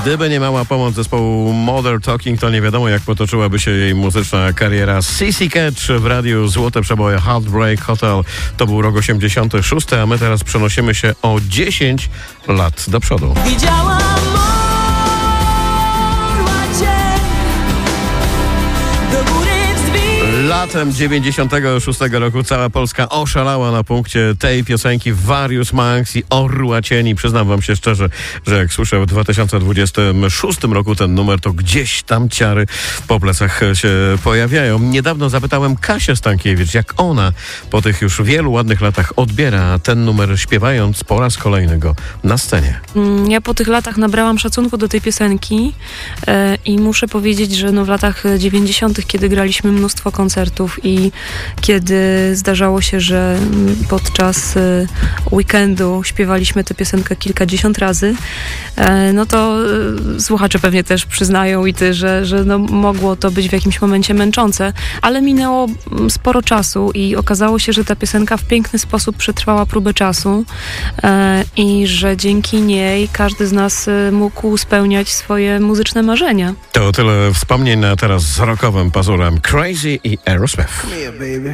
Gdyby nie mała pomoc zespołu Modern Talking, to nie wiadomo, jak potoczyłaby się jej muzyczna kariera. CC Catch w radiu Złote Przeboje, Heartbreak Hotel. To był rok 86, a my teraz przenosimy się o 10 lat do przodu. Widziałam do góry wzbić. Latem 96 roku cała Polska oszalała na punkcie tej piosenki Warius Manx i Orła Cieni. Przyznam wam się szczerze, że jak słyszę w 2026 roku ten numer, to gdzieś tam ciary po plecach się pojawiają. Niedawno zapytałem Kasię Stankiewicz, jak ona po tych już wielu ładnych latach odbiera ten numer, śpiewając po raz kolejny go na scenie. Ja po tych latach nabrałam szacunku do tej piosenki i muszę powiedzieć, że w latach 90., kiedy graliśmy mnóstwo koncertów i kiedy zdarzało się, że podczas weekendu śpiewaliśmy tę piosenkę kilkadziesiąt razy, no to słuchacze pewnie też przyznają i ty, że mogło to być w jakimś momencie męczące, ale minęło sporo czasu i okazało się, że ta piosenka w piękny sposób przetrwała próbę czasu i że dzięki niej każdy z nas mógł spełniać swoje muzyczne marzenia. To tyle wspomnień, na teraz z rockowym pazurem Crazy i Aerosmith. Come here, baby.